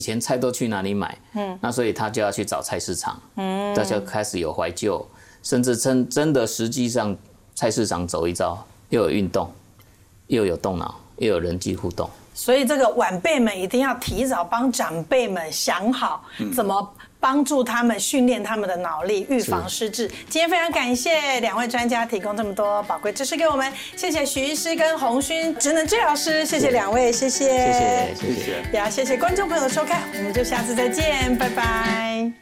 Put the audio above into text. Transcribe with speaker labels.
Speaker 1: 以前菜都去哪里买？那所以他就要去找菜市场，大家开始有怀旧，甚至真的实际上菜市场走一遭，又有运动，又有动脑，又有人际互动。
Speaker 2: 所以这个晚辈们一定要提早帮长辈们想好怎么帮助他们训练他们的脑力，预防失智。今天非常感谢2位专家提供这么多宝贵知识给我们，谢谢许医师跟洪勋职能治疗师，谢谢2位，谢谢，
Speaker 1: 谢谢，谢谢，
Speaker 2: 也要谢谢观众朋友的收看，我们就下次再见，拜拜。